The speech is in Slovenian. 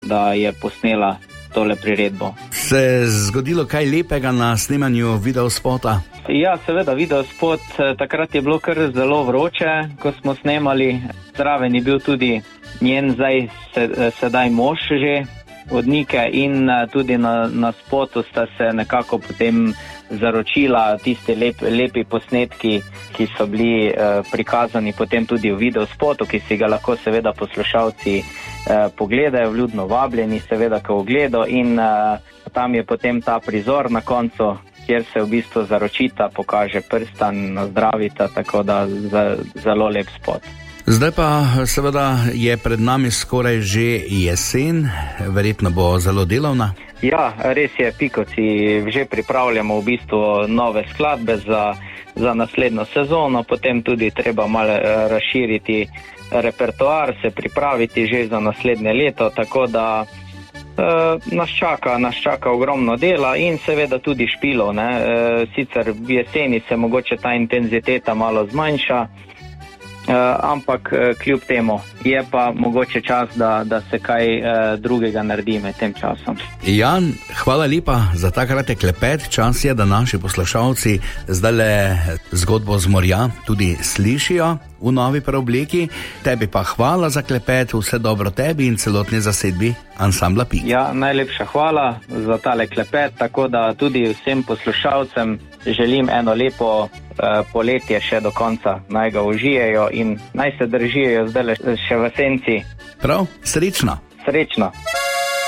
da je posnela tole priredbo. Se je zgodilo kaj lepega na snemanju videospota? Ja, seveda, videospot, takrat je bilo kar zelo vroče, ko smo snemali. Zraven je bil tudi njen sedaj mož že od Nike in tudi na spotu sta se nekako potem zaročila tisti lepi posnetki, ki so bili prikazani potem tudi v videospotu, ki si ga lahko seveda poslušalci pogledajo, vljudno vabljeni seveda k ogledu in tam je potem ta prizor na koncu, kjer se v bistvu zaročita, pokaže prstan, nazdravita, tako da zelo lep spot. Zdaj pa seveda je pred nami skoraj že jesen, verjetno bo zelo delovna. Ja, res je, Pikovci že pripravljamo v bistvu nove skladbe za naslednjo sezono, potem tudi treba malo razširiti repertoar, se pripraviti že za naslednje leto, tako da nas čaka ogromno dela in seveda tudi špilov. Sicer v jeseni se mogoče ta intenziteta malo zmanjša, ampak kljub temu je pa mogoče čas, da se kaj drugega naredi med tem časom. Jan, hvala lepa za ta kratek klepet. Čas je, da naši poslušalci zdajle zgodbo z morja tudi slišijo v novi preobleki. Tebi pa hvala za klepet, vse dobro tebi in celotni zasedbi ansambla Pik. Ja, najlepša hvala za tale klepet, tako da tudi vsem poslušalcem želim eno lepo poletje še do konca. Naj ga užijejo in naj se držijo zdaj še v senci. Prav, srečno. Srečno.